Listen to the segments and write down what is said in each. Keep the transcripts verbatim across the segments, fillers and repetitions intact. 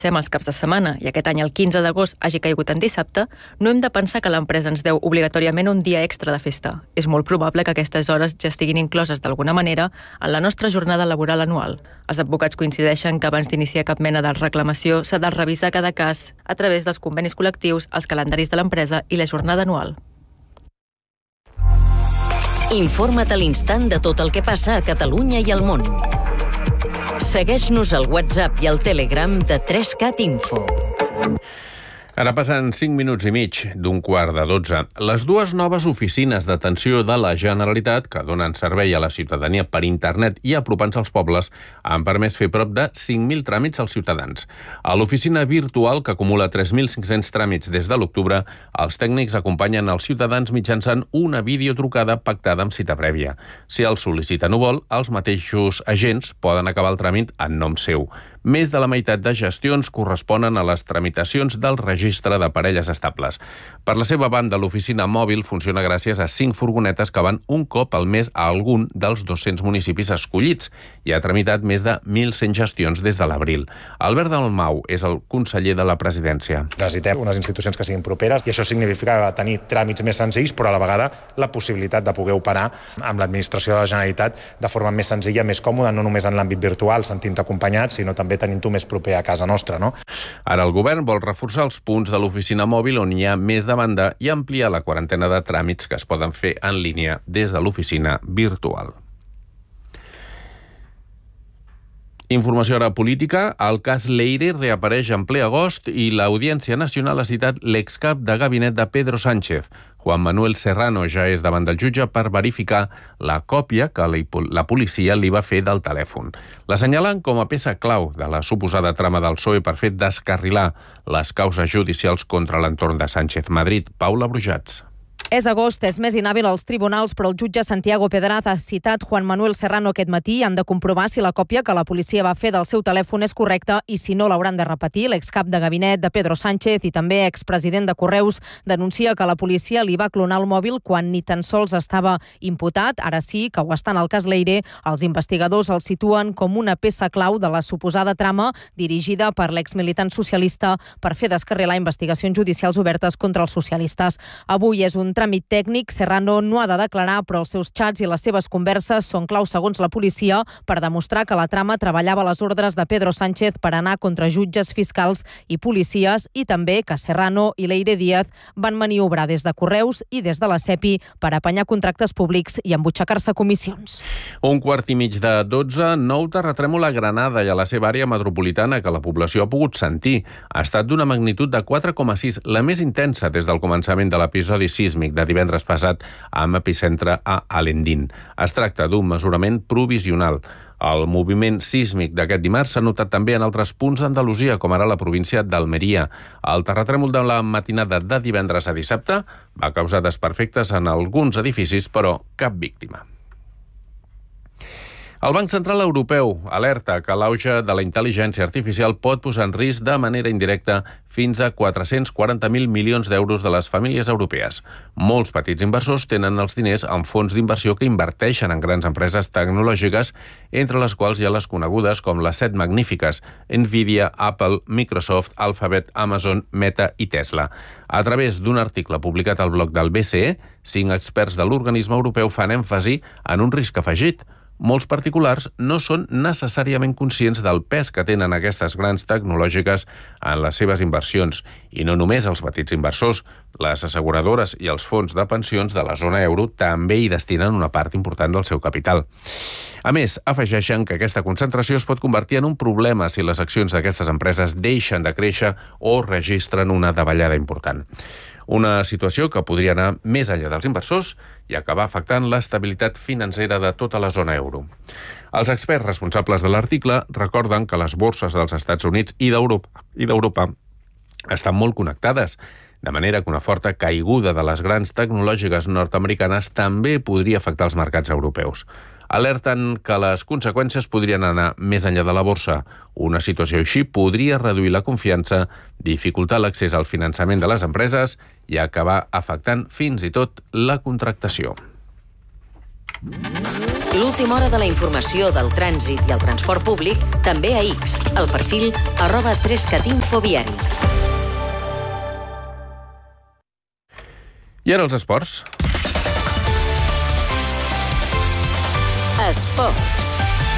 els caps de setmana i aquest any el quinze d'agost hagi caigut en dissabte, no hem de pensar que l'empresa ens deu obligatòriament un dia extra de festa. És molt probable que aquestes hores ja estiguin incloses d'alguna manera en la nostra jornada laboral anual. Els advocats coincideixen que abans d'iniciar cap mena de reclamació s'ha de revisar cada cas a través dels convenis col·lectius, els calendaris de l'empresa i la jornada anual. Informa't a l'instant de tot el que passa a Catalunya i al món. Segueix-nos al WhatsApp i al Telegram de tres cat Info. Ara passen cinc minuts i mig d'un quart de dotze. Les dues noves oficines d'atenció de la Generalitat que donen servei a la ciutadania per internet i apropant-se als pobles han permès fer prop de cinc mil tràmits als ciutadans. A l'oficina virtual, que acumula tres mil cinc-cents tràmits des de l'octubre, els tècnics acompanyen els ciutadans mitjançant una videotrucada pactada amb cita prèvia. Si el sol·licitant ho vol, els mateixos agents poden acabar el tràmit en nom seu. Més de la meitat de gestions corresponen a les tramitacions del registre de parelles estables. Per la seva banda, l'oficina mòbil funciona gràcies a cinc furgonetes que van un cop al mes a algun dels dos-cents municipis escollits i ha tramitat més de mil cent gestions des de l'abril. Albert Dalmau és el conseller de la presidència. Necessitem unes institucions que siguin properes i això significa tenir tràmits més senzills, però a la vegada la possibilitat de poder operar amb l'administració de la Generalitat de forma més senzilla, més còmoda, no només en l'àmbit virtual, sentint-te acompanyat, sinó també tenint-ho més proper a casa nostra, no? Ara el govern vol reforçar els punts de l'oficina mòbil on hi ha més demanda i ampliar la quarantena de tràmits que es poden fer en línia des de l'oficina virtual. Informació ara política. El cas Leire reapareix en ple agost i l'Audiència Nacional ha citat l'excap de gabinet de Pedro Sánchez. Juan Manuel Serrano ja és davant del jutge per verificar la còpia que la policia li va fer del telèfon. L'assenyalen com a peça clau de la suposada trama del P S O E per fer descarrilar les causes judicials contra l'entorn de Sánchez. Madrid, Paula Brujats. És agost, és més inhàbil als tribunals, però el jutge Santiago Pedraz ha citat Juan Manuel Serrano aquest matí i han de comprovar si la còpia que la policia va fer del seu telèfon és correcta i si no l'hauran de repetir. L'excap de gabinet de Pedro Sánchez i també expresident de Correus denuncia que la policia li va clonar el mòbil quan ni tan sols estava imputat. Ara sí que ho està en el cas Leire. Els investigadors el situen com una peça clau de la suposada trama dirigida per l'exmilitant socialista per fer descarrilar investigacions judicials obertes contra els socialistes. Avui és un tràmit tècnic. Serrano no ha de declarar, però els seus xats i les seves converses són clau segons la policia per demostrar que la trama treballava a les ordres de Pedro Sánchez per anar contra jutges, fiscals i policies i també que Serrano i Leire Díaz van maniobrar des de Correus i des de la SEPI per apanyar contractes públics i embutxacar-se comissions. Un quart i mig de dotze, nou terratrèmol a Granada i a la seva àrea metropolitana que la població ha pogut sentir. Ha estat d'una magnitud de quatre coma sis, la més intensa des del començament de l'episodi sísmic de divendres passat amb epicentre a Alendín. Es tracta d'un mesurament provisional. El moviment sísmic d'aquest dimarts s'ha notat també en altres punts d'Andalusia, com ara la província d'Almeria. El terratrèmol de la matinada de divendres a dissabte va causar desperfectes en alguns edificis, però cap víctima. El Banc Central Europeu alerta que l'auge de la intel·ligència artificial pot posar en risc de manera indirecta fins a quatre-cents quaranta mil milions d'euros de les famílies europees. Molts petits inversors tenen els diners en fons d'inversió que inverteixen en grans empreses tecnològiques, entre les quals hi ha les conegudes com les set magnífiques: Nvidia, Apple, Microsoft, Alphabet, Amazon, Meta i Tesla. A través d'un article publicat al blog del B C E, cinc experts de l'organisme europeu fan èmfasi en un risc afegit. Molts particulars no són necessàriament conscients del pes que tenen aquestes grans tecnològiques en les seves inversions, i no només els petits inversors. Les asseguradores i els fons de pensions de la zona euro també hi destinen una part important del seu capital. A més, afegeixen que aquesta concentració es pot convertir en un problema si les accions d'aquestes empreses deixen de créixer o registren una davallada important. Una situació que podria anar més enllà dels inversors i acabar afectant l'estabilitat financera de tota la zona euro. Els experts responsables de l'article recorden que les borses dels Estats Units i d'Europa i d'Europa estan molt connectades, de manera que una forta caiguda de les grans tecnològiques nord-americanes també podria afectar els mercats europeus. Alerten que les conseqüències podrien anar més enllà de la borsa. Una situació així podria reduir la confiança, dificultar l'accés al finançament de les empreses i acabar afectant fins i tot la contractació. L'última hora de la informació del trànsit i el transport públic també a X, el perfil arroba trescatinfoviari. I ara els esports. Esports.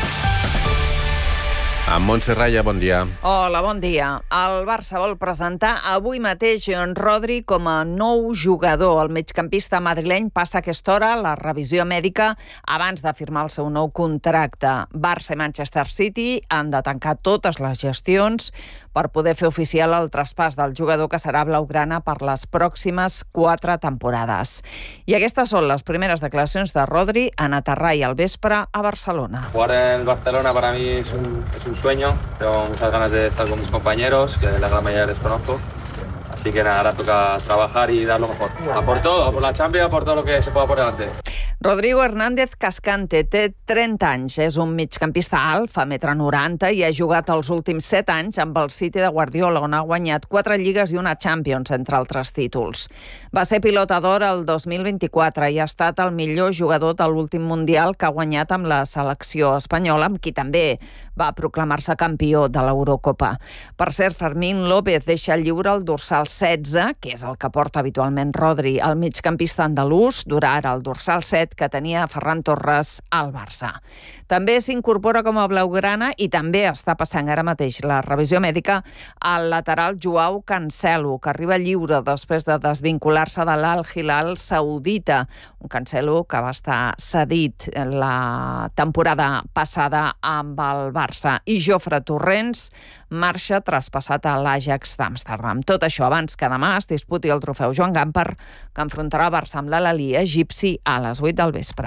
Amb Montse Raya, bon dia. Hola, bon dia. El Barça vol presentar avui mateix en Rodri com a nou jugador. El migcampista madrileny passa a aquesta hora la revisió mèdica abans de firmar el seu nou contracte. Barça i Manchester City han de tancar totes les gestions per poder fer oficial el traspàs del jugador que serà blaugrana per les pròximes quatre temporades. I aquestes són les primeres declaracions de Rodri en aterrar al vespre a Barcelona. Jugar en Barcelona para mí es un, es un sueño. Tengo muchas ganas de estar con mis compañeros, que la gran mayoría les conozco. Así que nada, ahora toca trabajar y dar lo mejor. A por todo, a por la Champions, a por todo lo que se pueda por delante. Rodrigo Hernández Cascante té trenta anys, és un migcampista alt, fa metre noranta i ha jugat els últims set anys amb el City de Guardiola, on ha guanyat quatre lligues i una Champions, entre altres títols. Va ser pilota d'or el dos mil vint-i-quatre i ha estat el millor jugador de l'últim Mundial que ha guanyat amb la selecció espanyola, amb qui també va proclamar-se campió de l'Eurocopa. Per cert, Fermín López deixa lliure el dorsal setze, que és el que porta habitualment Rodri. El migcampista andalús durà ara el dorsal set que tenia Ferran Torres al Barça. També s'incorpora com a blaugrana i també està passant ara mateix la revisió mèdica al lateral Joao Cancelo, que arriba lliure després de desvincular-se de l'Al Hilal saudita, un Cancelo que va estar cedit la temporada passada amb el Barça. I Jofre Torrents marxa traspassat a l'Ajax d'Amsterdam. Tot això abans que demà es disputi el trofeu Joan Gamper, que enfrontarà el Barça amb l'Al-Ahly egipci a les vuit del vespre.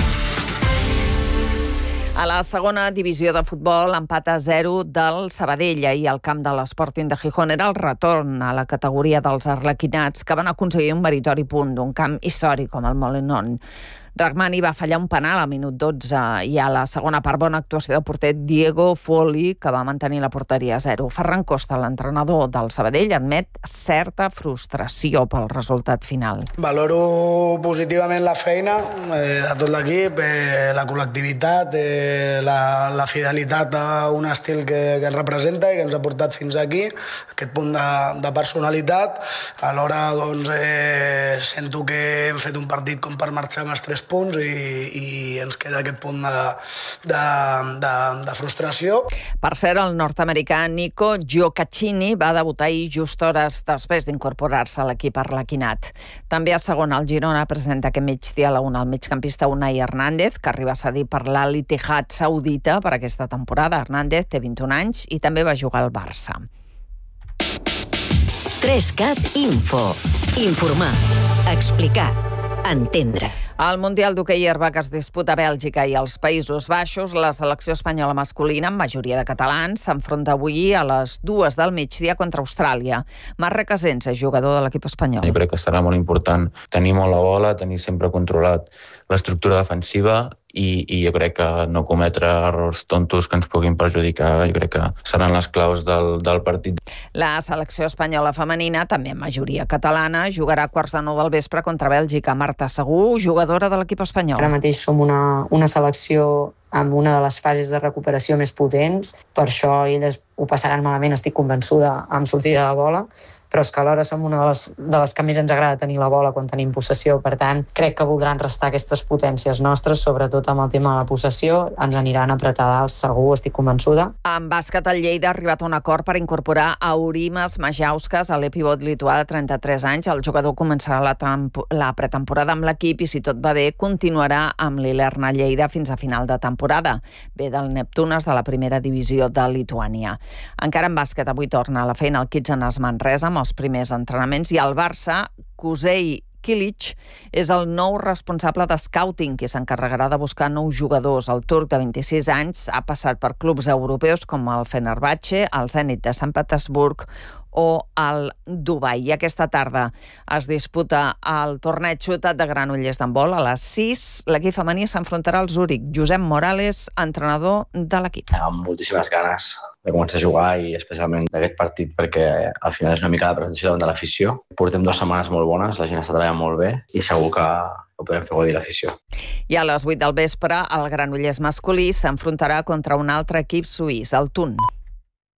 A la segona divisió de futbol, empat a zero del Sabadell i al camp de l'Sporting de Gijón. Era el retorn a la categoria dels arlequinats, que van aconseguir un meritori punt d'un camp històric com el Molinón. Rahmani va fallar un penal al minut dotze i a la segona part bona actuació del porter Diego Folli, que va mantenir la porteria a zero. Ferran Costa, l'entrenador del Sabadell, admet certa frustració pel resultat final. Valoro positivament la feina eh, de tot l'equip, eh, la col·lectivitat, eh, la, la fidelitat a un estil que, que ens representa i que ens ha portat fins aquí, aquest punt de, de personalitat. Alhora doncs, eh, sento que hem fet un partit com per marxar amb els tres punts i, i ens queda aquest punt de, de, de, de frustració. Per cert, el nord-americà Nico Gioacchini va debutar ahir just hores després d'incorporar-se a l'equip arlequinat. També a segona, el Girona presenta aquest migdia a la una el migcampista Unai Hernández, que arriba a cedir per l'Al Ittihad saudita per aquesta temporada. Hernández té vint-i-un anys i també va jugar al Barça. Trescat Info. Informar. Explicar. Entendre. Al Mundial d'Hoquei Herba que es disputa a Bèlgica i als Països Baixos, la selecció espanyola masculina, amb majoria de catalans, s'enfronta avui a les dues del migdia contra Austràlia. Marc Recasens és jugador de l'equip espanyol. Jo crec que serà molt important tenir molt la bola, tenir sempre controlat l'estructura defensiva i, i jo crec que no cometre errors tontos que ens puguin perjudicar. Jo crec que seran les claus del, del partit. La selecció espanyola femenina, també amb majoria catalana, jugarà a quarts de nou del vespre contra Bèlgica. Marta Segur, jugadora de l'equip espanyol. Ara mateix som una, una selecció amb una de les fases de recuperació més potents, per això elles ho passaran malament, estic convençuda, amb sortida de bola, però és que alhora som una de les, de les que més ens agrada tenir la bola quan tenim possessió, per tant, crec que voldran restar aquestes potències nostres, sobretot amb el tema de la possessió, ens aniran a apretar dalt, segur, estic convençuda. En bàsquet, el Lleida ha arribat a un acord per incorporar Aurimas Majauskas, a l'epivot lituà de trenta-tres anys. El jugador començarà la, la pretemporada amb l'equip i, si tot va bé, continuarà amb l'Ilerna Lleida fins a final de temporada. Ve del Neptunes de la primera divisió de Lituània. Encara en bàsquet, avui torna a la feina el Kitchener Manresa amb els primers entrenaments i el Barça, Kusei Kilic, és el nou responsable de scouting, que s'encarregarà de buscar nous jugadors. El turc de vint-i-sis anys ha passat per clubs europeus com el Fenerbahçe, el Zenit de Sant Petersburg o al Dubai. I aquesta tarda es disputa el torneig Ciutat de Granollers d'handbol. A les sis, l'equip femení s'enfrontarà al Zúrich. Josep Morales, entrenador de l'equip. Amb moltíssimes ganes de començar a jugar i especialment d'aquest partit perquè al final és una mica la presentació davant de l'afició. Portem dues setmanes molt bones, la gent està treballant molt bé i segur que que podem fer gaudir l'afició. I a les vuit del vespre, el Granollers masculí s'enfrontarà contra un altre equip suís, el Thun.